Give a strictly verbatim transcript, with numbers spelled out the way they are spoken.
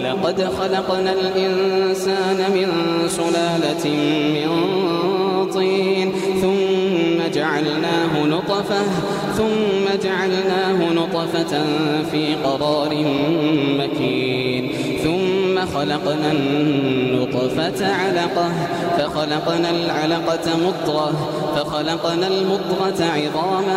ولقد خلقنا الإنسان من سلالة من طين ثم جعلناه نطفة ثم جعلناه نطفة في قرار مكين ثم خلقنا النطفة علقة فخلقنا العلقة مضغة فخلقنا المضغة عظاما